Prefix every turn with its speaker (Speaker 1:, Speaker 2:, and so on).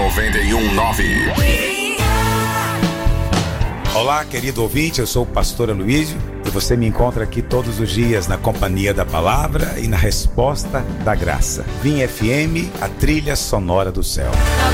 Speaker 1: 91.9.
Speaker 2: Olá, querido ouvinte, eu sou o pastor Aloísio e você me encontra aqui todos os dias na companhia da palavra e na resposta da graça. Vim FM, a trilha sonora do céu.